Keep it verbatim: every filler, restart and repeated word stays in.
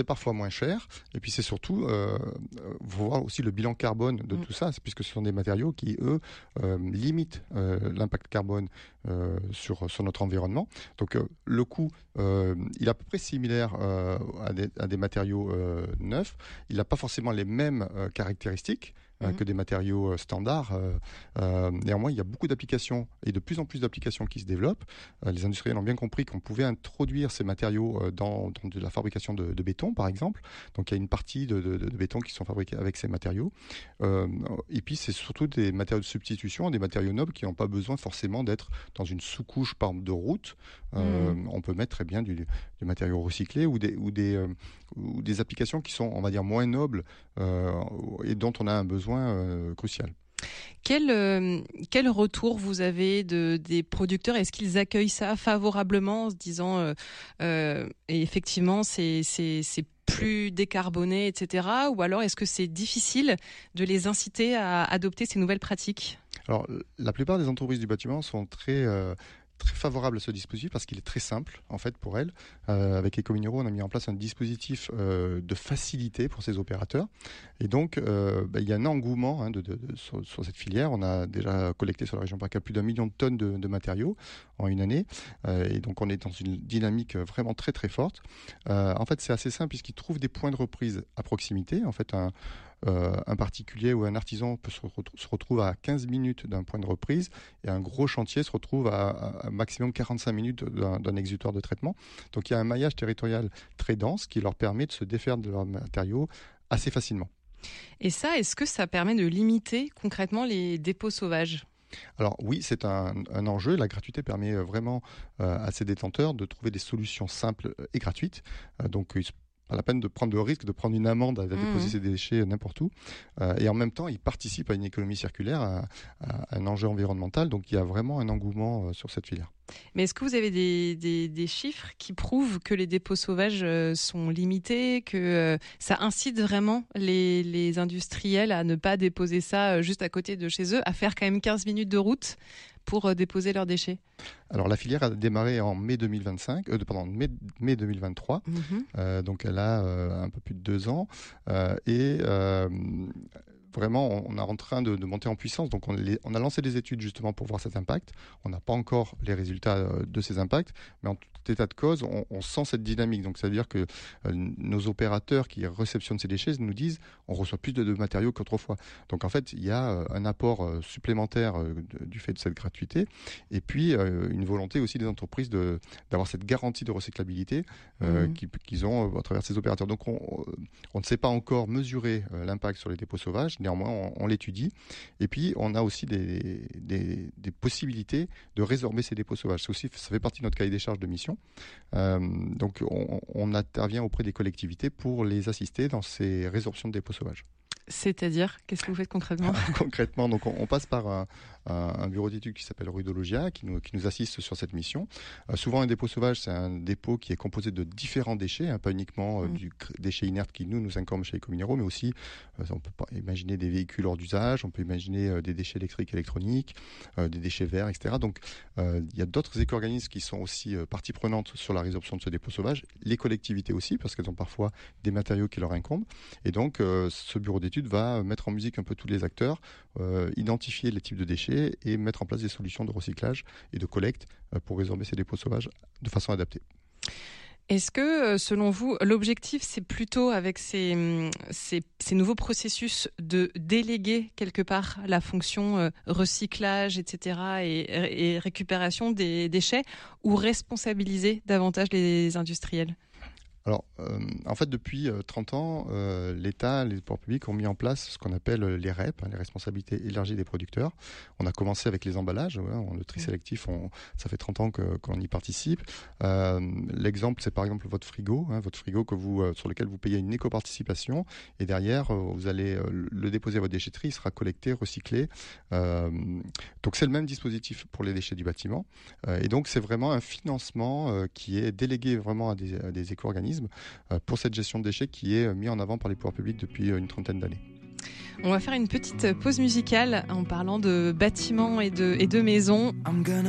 C'est parfois moins cher, et puis c'est surtout, euh, faut voir aussi le bilan carbone de Mmh. tout ça, c'est- puisque ce sont des matériaux qui, eux, euh, limitent euh, l'impact carbone euh, sur, sur notre environnement. Donc euh, le coût, euh, il est à peu près similaire euh, à, des, à des matériaux euh, neufs. Il n'a pas forcément les mêmes euh, caractéristiques euh, Mmh. que des matériaux euh, standards. Euh, euh, néanmoins, il y a beaucoup d'applications et de plus en plus d'applications qui se développent. Euh, les industriels ont bien compris qu'on pouvait introduire ces matériaux euh, dans, dans de la fabrication de, de béton, par exemple. Donc il y a une partie de, de, de béton qui sont fabriqués avec ces matériaux. Euh, et puis c'est surtout des matériaux de substitution, des matériaux nobles qui n'ont pas besoin forcément d'être dans une sous-couche par exemple, de route. Euh, Mmh. On peut mettre très bien du, du matériau recyclé ou des, ou, des, euh, ou des applications qui sont, on va dire, moins nobles euh, et dont on a un besoin euh, crucial. Quel, euh, quel retour vous avez de, des producteurs? Est-ce qu'ils accueillent ça favorablement en se disant euh, euh, et effectivement c'est, c'est, c'est plus décarboné, et cetera. Ou alors est-ce que c'est difficile de les inciter à adopter ces nouvelles pratiques? Alors, la plupart des entreprises du bâtiment sont très, euh, très favorables à ce dispositif parce qu'il est très simple, en fait, pour elles. Euh, avec Ecominero, on a mis en place un dispositif euh, de facilité pour ces opérateurs. Et donc, euh, bah, il y a un engouement hein, de, de, de, sur, sur cette filière. On a déjà collecté sur la région PACA plus d'un million de tonnes de, de matériaux en une année. Euh, et donc, on est dans une dynamique vraiment très, très forte. Euh, en fait, c'est assez simple puisqu'ils trouvent des points de reprise à proximité. En fait, un Euh, un particulier ou un artisan peut se, retrou- se retrouve à quinze minutes d'un point de reprise et un gros chantier se retrouve à, à, à maximum quarante-cinq minutes d'un, d'un exutoire de traitement. Donc il y a un maillage territorial très dense qui leur permet de se défaire de leurs matériaux assez facilement. Et ça, est-ce que ça permet de limiter concrètement les dépôts sauvages? Alors oui, c'est un, un enjeu. La gratuité permet vraiment euh, à ces détenteurs de trouver des solutions simples et gratuites. Euh, donc ils pas la peine de prendre le risque de prendre une amende à déposer Mmh. ses déchets n'importe où. Euh, et en même temps, ils participent à une économie circulaire, à, à un enjeu environnemental. Donc il y a vraiment un engouement euh, sur cette filière. Mais est-ce que vous avez des, des, des chiffres qui prouvent que les dépôts sauvages euh, sont limités, que euh, ça incite vraiment les, les industriels à ne pas déposer ça euh, juste à côté de chez eux, à faire quand même quinze minutes de route pour euh, déposer leurs déchets? Alors la filière a démarré en mai deux mille vingt-cinq, euh, pardon, mai, mai deux mille vingt-trois. Mmh. Euh, donc elle a euh, un peu plus de deux ans. Euh, et euh, vraiment, on est en train de, de monter en puissance. Donc, on, les, on a lancé des études justement pour voir cet impact. On n'a pas encore les résultats euh, de ces impacts, mais en tout état de cause, on, on sent cette dynamique. Donc, c'est-à-dire que euh, nos opérateurs qui réceptionnent ces déchets nous disent on reçoit plus de, de matériaux qu'autrefois. Donc, en fait, il y a euh, un apport euh, supplémentaire euh, de, du fait de cette gratuité, et puis euh, une volonté aussi des entreprises de, d'avoir cette garantie de recyclabilité euh, Mmh. qu'ils, qu'ils ont euh, à travers ces opérateurs. Donc, on, on ne sait pas encore mesurer euh, l'impact sur les dépôts sauvages. Néanmoins, on, on l'étudie. Et puis, on a aussi des, des, des possibilités de résorber ces dépôts sauvages. C'est aussi, ça fait partie de notre cahier des charges de mission. Euh, donc, on, on intervient auprès des collectivités pour les assister dans ces résorptions de dépôts sauvages. C'est-à-dire, qu'est-ce que vous faites concrètement? Concrètement, donc on, on passe par un, un, un bureau d'études qui s'appelle Rudologia, qui nous, qui nous assiste sur cette mission. Euh, souvent, un dépôt sauvage, c'est un dépôt qui est composé de différents déchets, hein, pas uniquement euh, Mmh. du déchet inerte qui nous nous incombe chez Ecominero, mais aussi, euh, on peut pas imaginer des véhicules hors d'usage, on peut imaginer euh, des déchets électriques, électroniques, euh, des déchets verts, et cetera. Donc, euh, il y a d'autres éco-organismes qui sont aussi euh, partie prenante sur la résorption de ce dépôt sauvage, les collectivités aussi, parce qu'elles ont parfois des matériaux qui leur incombent. Et donc, euh, ce bureau d'études va mettre en musique un peu tous les acteurs, euh, identifier les types de déchets et mettre en place des solutions de recyclage et de collecte euh, pour résorber ces dépôts sauvages de façon adaptée. Est-ce que, selon vous, l'objectif, c'est plutôt avec ces, ces, ces nouveaux processus de déléguer quelque part la fonction euh, recyclage, et cetera, et, et récupération des déchets, ou responsabiliser davantage les industriels ? Alors, euh, en fait, depuis euh, trente ans, euh, l'État, les pouvoirs publics ont mis en place ce qu'on appelle les R E P, hein, les responsabilités élargies des producteurs. On a commencé avec les emballages, ouais, on, le tri sélectif, on, ça fait trente ans que, qu'on y participe. Euh, l'exemple, c'est par exemple votre frigo, hein, votre frigo que vous, euh, sur lequel vous payez une éco-participation, et derrière, euh, vous allez euh, le déposer à votre déchetterie, il sera collecté, recyclé. Euh, donc, c'est le même dispositif pour les déchets du bâtiment. Euh, et donc, c'est vraiment un financement euh, qui est délégué vraiment à des, à des éco-organismes pour cette gestion de déchets qui est mis en avant par les pouvoirs publics depuis une trentaine d'années. On va faire une petite pause musicale en parlant de bâtiments et de, et de maisons.